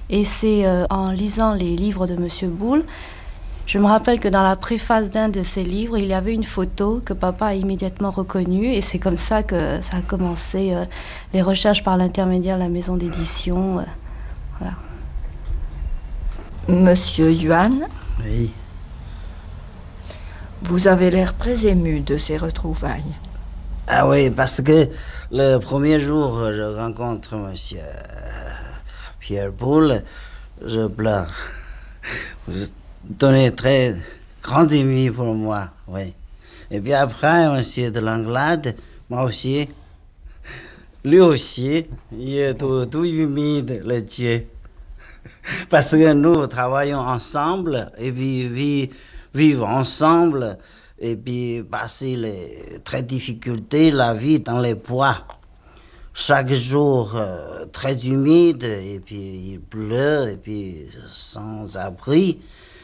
Et c'est en lisant les livres de Monsieur Boulle, je me rappelle que dans la préface d'un de ses livres, il y avait une photo que papa a immédiatement reconnue. Et c'est comme ça que ça a commencé, les recherches par l'intermédiaire de la maison d'édition. Voilà. Monsieur Yuan, Oui. vous avez l'air très ému de ces retrouvailles. Ah oui, parce que le premier jour je rencontre monsieur Pierre Boulle, je pleure. Vous donnez très grande ému pour moi, oui. Et puis après, monsieur de Langlade, moi aussi, lui aussi, il est tout humide, le Dieu. Parce que nous travaillons ensemble et vivons ensemble et puis passer les très difficultés, la vie dans les bois. Chaque jour très humide et puis il pleut et puis sans abri.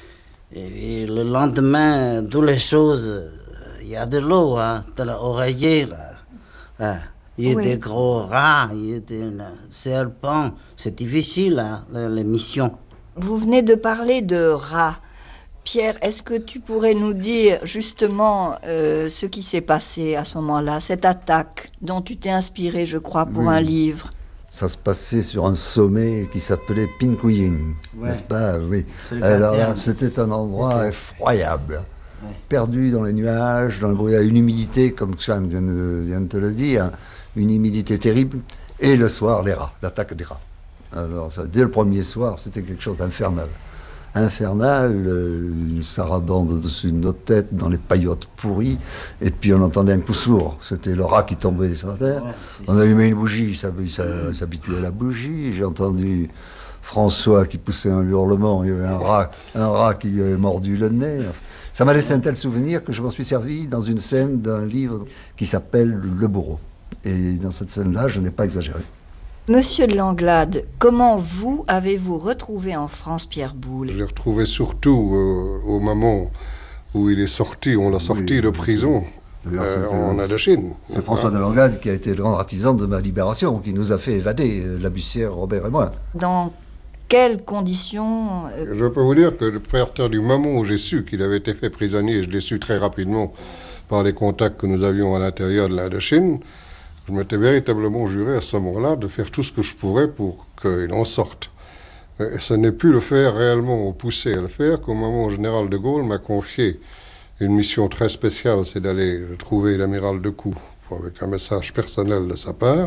Et le lendemain, toutes les choses, il y a de l'eau, hein, de l'oreiller là. Il y a des gros rats, il y a des serpents. C'est difficile, hein, les missions. Vous venez de parler de rats. Pierre, est-ce que tu pourrais nous dire justement ce qui s'est passé à ce moment-là, cette attaque dont tu t'es inspiré, je crois, pour un livre? Ça se passait sur un sommet qui s'appelait Pinkuying, n'est-ce pas? Oui. Alors là, c'était un endroit effroyable, perdu dans les nuages, dans le brouillard, une humidité, comme Xuan vient de te le dire, une humidité terrible. Et le soir, les rats, l'attaque des rats. Alors, ça, dès le premier soir, c'était quelque chose d'infernal. Infernal, une sarabande au-dessus de nos têtes, dans les paillotes pourries, et puis on entendait un coup sourd, c'était le rat qui tombait sur la terre. On allumait une bougie, il s'habituait à la bougie. J'ai entendu François qui poussait un hurlement, il y avait un rat qui lui avait mordu le nez. Ça m'a laissé un tel souvenir que je m'en suis servi dans une scène d'un livre qui s'appelle Le Bourreau. Et dans cette scène-là, je n'ai pas exagéré. Monsieur de Langlade, comment vous avez-vous retrouvé en France Pierre Boulle? Je l'ai retrouvé surtout au moment où il est sorti, on l'a sorti de prison en Indochine. C'est François de Langlade qui a été le grand artisan de ma libération, qui nous a fait évader, Labussière, Robert et moi. Dans quelles conditions Je peux vous dire que à partir du moment où j'ai su qu'il avait été fait prisonnier, je l'ai su très rapidement par les contacts que nous avions à l'intérieur de l'Indochine, je m'étais véritablement juré à ce moment-là de faire tout ce que je pourrais pour qu'il en sorte. Et ce n'est plus le faire réellement, poussé à le faire, qu'au moment où le général de Gaulle m'a confié une mission très spéciale, c'est d'aller trouver l'amiral Decoux avec un message personnel de sa part.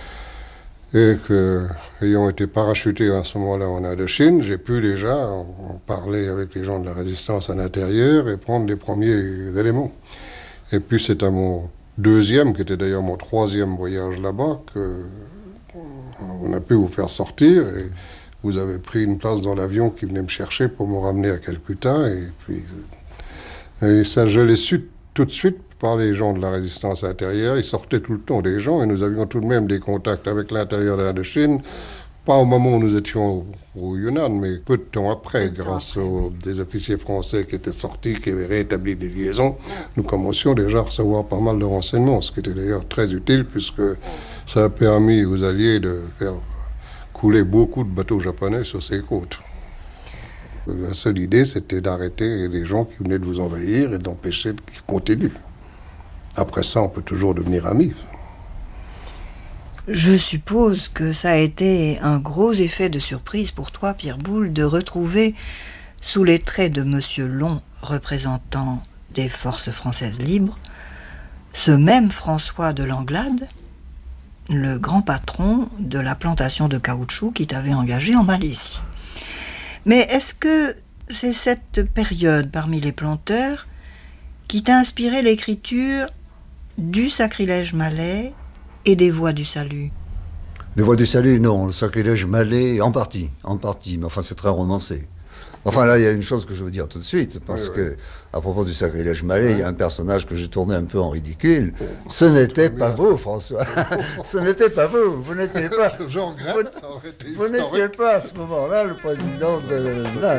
Et que, ayant été parachuté à ce moment-là en Indochine, j'ai pu déjà en parler avec les gens de la résistance à l'intérieur et prendre les premiers éléments. Et puis c'est à mon deuxième, qui était d'ailleurs mon troisième voyage là-bas, qu'on a pu vous faire sortir et vous avez pris une place dans l'avion qui venait me chercher pour me ramener à Calcutta. Et ça, je l'ai su tout de suite par les gens de la résistance intérieure. Ils sortaient tout le temps des gens et nous avions tout de même des contacts avec l'intérieur de l'Indochine. Pas au moment où nous étions au Yunnan, mais peu de temps après, grâce aux des officiers français qui étaient sortis, qui avaient rétabli des liaisons, nous commencions déjà à recevoir pas mal de renseignements, ce qui était d'ailleurs très utile puisque ça a permis aux Alliés de faire couler beaucoup de bateaux japonais sur ces côtes. La seule idée, c'était d'arrêter les gens qui venaient de vous envahir et d'empêcher qu'ils continuent. Après ça, on peut toujours devenir amis. Je suppose que ça a été un gros effet de surprise pour toi, Pierre Boulle, de retrouver sous les traits de Monsieur Long, représentant des forces françaises libres, ce même François de Langlade, le grand patron de la plantation de caoutchouc qui t'avait engagé en Malaisie. Mais est-ce que c'est cette période parmi les planteurs qui t'a inspiré l'écriture du sacrilège malais et des voies du salut? Les voies du salut, non. Le sacrilège malais, en partie. Mais enfin, c'est très romancé. Enfin, là, il y a une chose que je veux dire tout de suite, parce que, à propos du sacrilège malais, il y a un personnage que j'ai tourné un peu en ridicule. Ce n'était pas vous, François. Ce n'était pas vous. Vous n'étiez pas. J'en regrette, ça aurait été Vous n'étiez pas, à ce moment-là, le président de...